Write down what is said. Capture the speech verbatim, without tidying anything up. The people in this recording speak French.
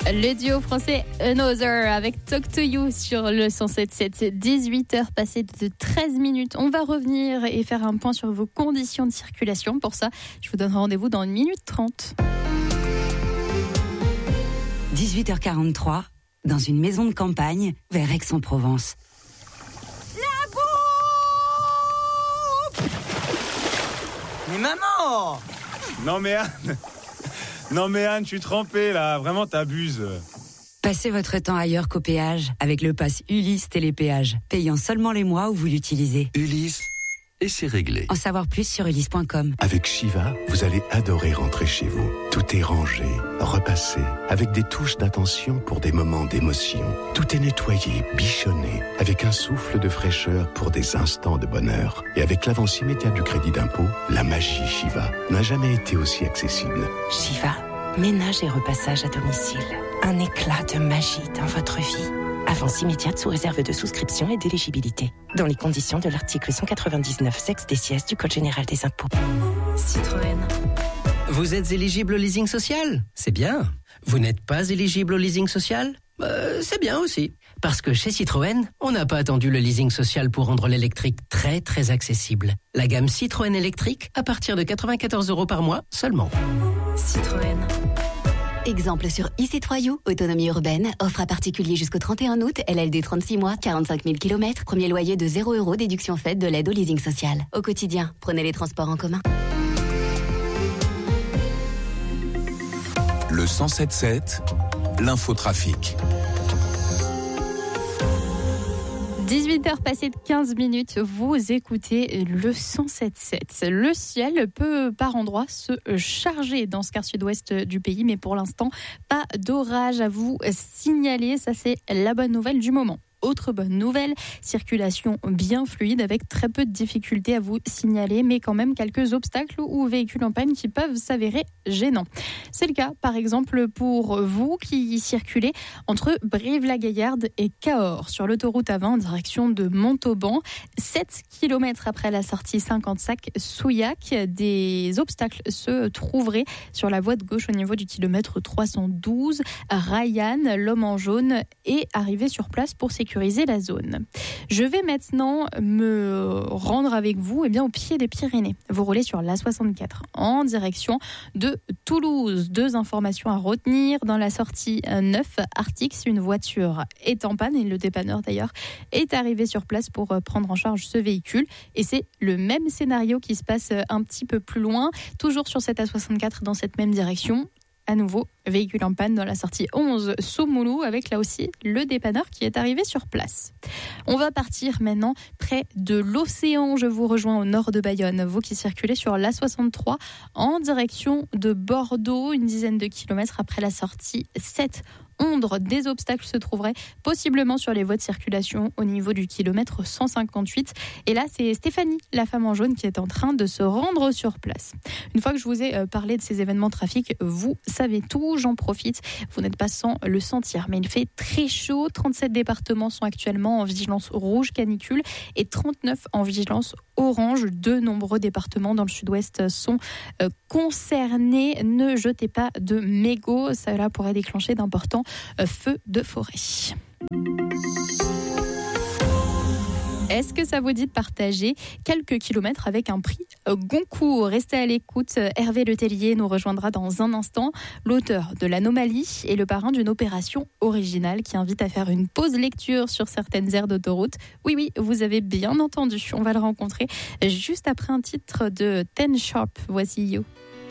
Le duo français Another avec Talk to You sur le cent sept sept. dix-huit heures passées de treize minutes. On va revenir et faire un point sur vos conditions de circulation. Pour ça, je vous donne rendez-vous dans une minute trente. dix-huit heures quarante-trois, dans une maison de campagne vers Aix-en-Provence. La bouffe! Mais maman! Non mais Anne, non mais Anne, je suis trempé là, vraiment t'abuses. Passez votre temps ailleurs qu'au péage avec le pass Ulysse Télépéage, payant seulement les mois où vous l'utilisez. Ulysse, et c'est réglé. En savoir plus sur ulysse point com. Avec Shiva, vous allez adorer rentrer chez vous. Tout est rangé, repassé, avec des touches d'attention pour des moments d'émotion. Tout est nettoyé, bichonné, avec un souffle de fraîcheur pour des instants de bonheur. Et avec l'avance immédiate du crédit d'impôt, la magie Shiva n'a jamais été aussi accessible. Shiva, ménage et repassage à domicile. Un éclat de magie dans votre vie. Avance immédiate sous réserve de souscription et d'éligibilité. Dans les conditions de l'article cent quatre-vingt-dix-neuf sexe des sièges du Code général des impôts. Citroën. Vous êtes éligible au leasing social ? C'est bien. Vous n'êtes pas éligible au leasing social ? euh, C'est bien aussi. Parce que chez Citroën, on n'a pas attendu le leasing social pour rendre l'électrique très très accessible. La gamme Citroën électrique à partir de quatre-vingt-quatorze euros par mois seulement. Citroën. Exemple sur e-C trois U, autonomie urbaine, offre à particulier jusqu'au trente et un août, L L D trente-six mois, quarante-cinq mille kilomètres, premier loyer de zéro euros, déduction faite de l'aide au leasing social. Au quotidien, prenez les transports en commun. Le cent sept sept, l'infotrafic. dix-huit heures passées de quinze minutes, vous écoutez le cent sept sept. Le ciel peut par endroits se charger dans ce quart sud-ouest du pays, mais pour l'instant, pas d'orage à vous signaler. Ça, c'est la bonne nouvelle du moment. Autre bonne nouvelle, circulation bien fluide avec très peu de difficultés à vous signaler, mais quand même quelques obstacles ou véhicules en panne qui peuvent s'avérer gênants. C'est le cas, par exemple, pour vous qui circulez entre Brive-la-Gaillarde et Cahors sur l'autoroute A vingt en direction de Montauban. sept kilomètres après la sortie Cinquante-Sac-Souillac, des obstacles se trouveraient sur la voie de gauche au niveau du kilomètre trois cent douze. Ryan, l'homme en jaune, est arrivé sur place pour sécuriser la zone. Je vais maintenant me rendre avec vous eh bien, au pied des Pyrénées. Vous roulez sur l'A soixante-quatre en direction de Toulouse. Deux informations à retenir. Dans la sortie neuf Artix, une voiture est en panne et le dépanneur d'ailleurs est arrivé sur place pour prendre en charge ce véhicule. Et c'est le même scénario qui se passe un petit peu plus loin, toujours sur cette A soixante-quatre dans cette même direction. À nouveau, véhicule en panne dans la sortie onze Soumoulou avec là aussi le dépanneur qui est arrivé sur place. On va partir maintenant près de l'océan. Je vous rejoins au nord de Bayonne. Vous qui circulez sur l'A soixante-trois en direction de Bordeaux, une dizaine de kilomètres après la sortie sept Ondre, des obstacles se trouveraient possiblement sur les voies de circulation au niveau du kilomètre cent cinquante-huit. Et là, c'est Stéphanie, la femme en jaune, qui est en train de se rendre sur place. Une fois que je vous ai parlé de ces événements de trafic, vous savez tout, j'en profite. Vous n'êtes pas sans le sentir, mais il fait très chaud. trente-sept départements sont actuellement en vigilance rouge canicule et trente-neuf en vigilance orange. De nombreux départements dans le sud-ouest sont euh, concernés. Ne jetez pas de mégots, cela pourrait déclencher d'importants euh, feux de forêt. Est-ce que ça vous dit de partager quelques kilomètres avec un prix Goncourt? Restez à l'écoute. Hervé Letellier nous rejoindra dans un instant. L'auteur de l'Anomalie et le parrain d'une opération originale qui invite à faire une pause lecture sur certaines aires d'autoroute. Oui, oui, vous avez bien entendu. On va le rencontrer juste après un titre de Ten Sharp. Voici You.